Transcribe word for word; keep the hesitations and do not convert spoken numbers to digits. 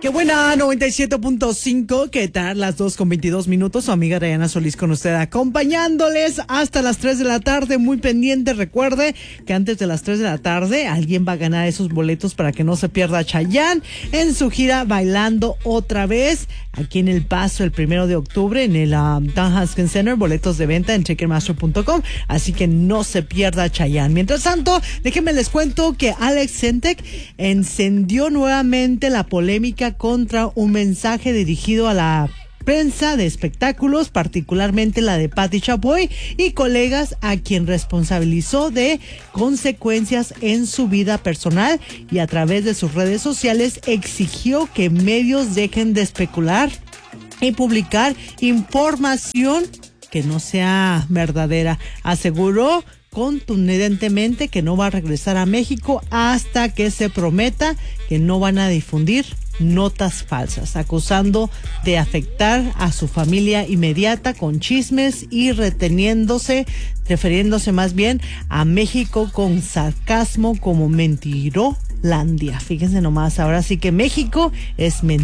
Qué buena, noventa y siete punto cinco, ¿qué tal? Las dos con veintidós minutos, su amiga Diana Solís con usted, acompañándoles hasta las tres de la tarde, muy pendiente. Recuerde que antes de las tres de la tarde alguien va a ganar esos boletos para que no se pierda Chayanne en su gira Bailando Otra Vez, aquí en El Paso el primero de octubre en el um, Don Haskins Center, boletos de venta en ticketmaster punto com, así que no se pierda Chayanne. Mientras tanto, déjenme les cuento que Alex Sintek encendió nuevamente la polémica contra un mensaje dirigido a la prensa de espectáculos, particularmente la de Patti Chapoy y colegas, a quien responsabilizó de consecuencias en su vida personal, y a través de sus redes sociales exigió que medios dejen de especular y publicar información que no sea verdadera. Aseguró contundentemente que no va a regresar a México hasta que se prometa que no van a difundir notas falsas, acusando de afectar a su familia inmediata con chismes y reteniéndose, refiriéndose más bien a México con sarcasmo como Mentirolandia. Fíjense nomás, ahora sí que México es mentira.